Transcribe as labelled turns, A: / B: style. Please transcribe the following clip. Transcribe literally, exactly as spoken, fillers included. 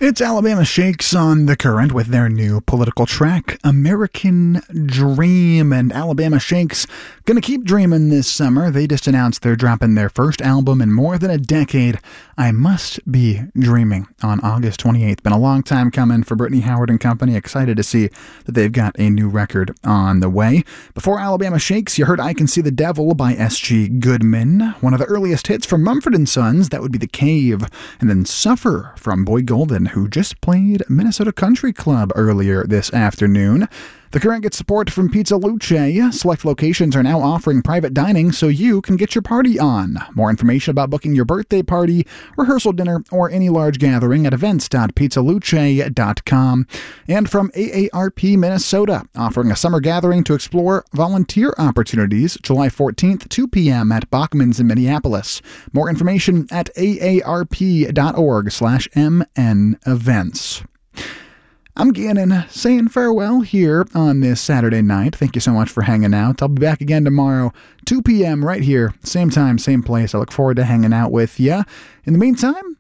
A: It's Alabama Shakes on The Current with their new political track, American Dream. And Alabama Shakes gonna keep dreaming this summer. They just announced they're dropping their first album in more than a decade, I Must Be Dreaming, on August twenty-eighth. Been a long time coming for Brittany Howard and company. Excited to see that they've got a new record on the way. Before Alabama Shakes, you heard I Can See the Devil by S G Goodman, one of the earliest hits from Mumford and Sons. That would be The Cave. And then Suffer from Boy Golden, who just played Minnesota Country Club earlier this afternoon. The Current gets support from Pizza Luce. Select locations are now offering private dining so you can get your party on. More information about booking your birthday party, rehearsal dinner, or any large gathering at events dot pizza luce dot com. And from A A R P Minnesota, offering a summer gathering to explore volunteer opportunities July fourteenth, two p.m. at Bachman's in Minneapolis. More information at A A R P dot org slash M N events. I'm Gannon saying farewell here on this Saturday night. Thank you so much for hanging out. I'll be back again tomorrow, two p.m. right here, same time, same place. I look forward to hanging out with you. In the meantime,